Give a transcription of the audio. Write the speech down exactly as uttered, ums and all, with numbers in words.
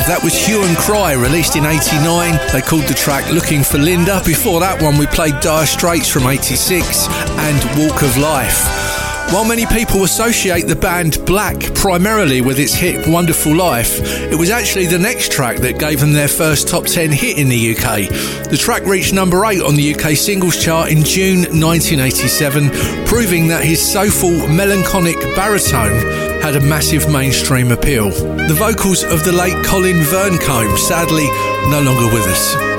That was Hue and Cry, released in eighty-nine. They called the track Looking for Linda. Before that one, we played Dire Straits from eighty-six and Walk of Life. While many people associate the band Black primarily with its hit Wonderful Life, it was actually the next track that gave them their first top ten hit in the U K. The track reached number eight on the U K singles chart in June nineteen eighty-seven, proving that his soulful, melancholic baritone had a massive mainstream appeal. The vocals of the late Colin Verncombe, sadly no longer with us.